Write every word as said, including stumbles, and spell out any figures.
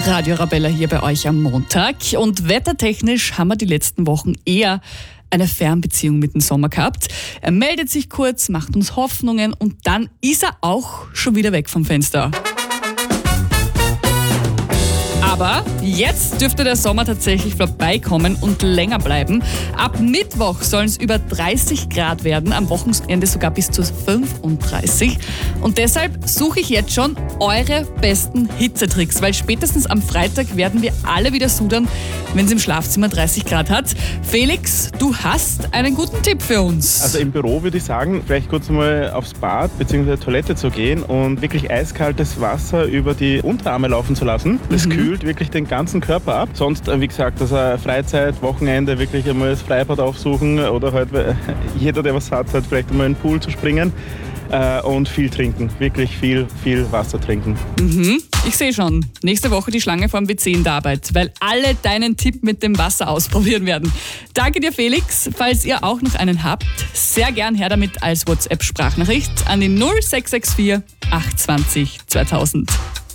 Radio Arabella hier bei euch am Montag. Und wettertechnisch haben wir die letzten Wochen eher eine Fernbeziehung mit dem Sommer gehabt. Er meldet sich kurz, macht uns Hoffnungen und dann ist er auch schon wieder weg vom Fenster. Aber jetzt dürfte der Sommer tatsächlich vorbeikommen und länger bleiben. Ab Mittwoch sollen es über dreißig Grad werden, am Wochenende sogar bis zu fünfunddreißig. Und deshalb suche ich jetzt schon eure besten Hitzetricks, weil spätestens am Freitag werden wir alle wieder sudern, wenn es im Schlafzimmer dreißig Grad hat. Felix, du hast einen guten Tipp für uns. Also im Büro würde ich sagen, vielleicht kurz mal aufs Bad bzw. Toilette zu gehen und wirklich eiskaltes Wasser über die Unterarme laufen zu lassen. Das mhm. kühlt wirklich den ganzen Körper ab. Sonst, wie gesagt, also Freizeit, Wochenende wirklich einmal das Freibad aufsuchen oder halt jeder, der was hat, halt vielleicht einmal in den Pool zu springen äh, und viel trinken. Wirklich viel, viel Wasser trinken. Mhm. Ich sehe schon, nächste Woche die Schlange vorm W C in der Arbeit, weil alle deinen Tipp mit dem Wasser ausprobieren werden. Danke dir, Felix. Falls ihr auch noch einen habt, sehr gern her damit als WhatsApp-Sprachnachricht an die null sechs sechs vier achtundzwanzig zweitausend.